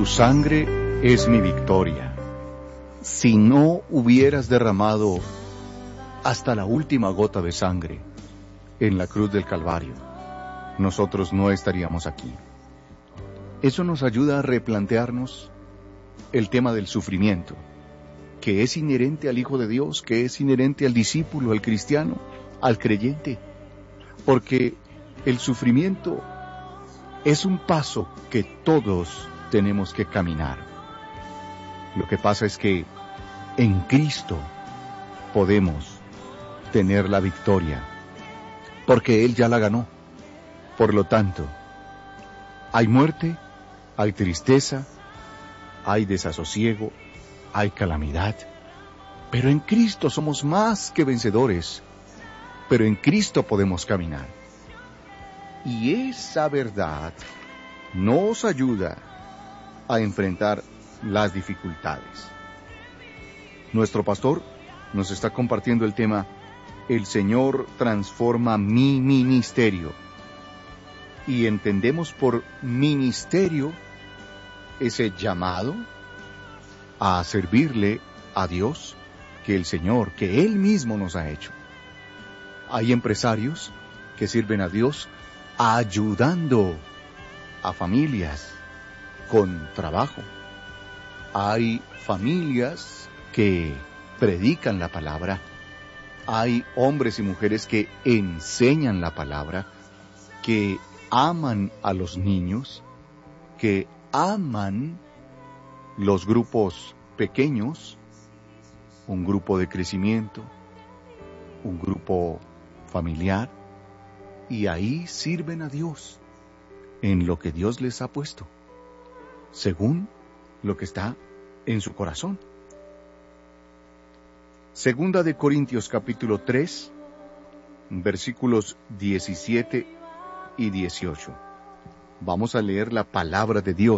Tu sangre es mi victoria. Si no hubieras derramado hasta la última gota de sangre en la cruz del Calvario, nosotros no estaríamos aquí. Eso nos ayuda a replantearnos el tema del sufrimiento, que es inherente al Hijo de Dios, que es inherente al discípulo, al cristiano, al creyente. Porque el sufrimiento es un paso que todos tenemos que caminar. Lo que pasa es que en Cristo podemos tener la victoria, porque Él ya la ganó. Por lo tanto, hay muerte, hay tristeza, hay desasosiego, hay calamidad, pero en Cristo somos más que vencedores, pero en Cristo podemos caminar. Y esa verdad nos ayuda a enfrentar las dificultades. Nuestro pastor nos está compartiendo el tema El Señor transforma mi ministerio. Y entendemos por ministerio ese llamado a servirle a Dios que el Señor, que Él mismo nos ha hecho. Hay empresarios que sirven a Dios ayudando a familias con trabajo. Hay familias que predican la palabra. Hay hombres y mujeres que enseñan la palabra, que aman a los niños, que aman los grupos pequeños, un grupo de crecimiento, un grupo familiar, y ahí sirven a Dios en lo que Dios les ha puesto, según lo que está en su corazón. Segunda de Corintios capítulo 3, versículos 17 y 18. Vamos a leer la palabra de Dios.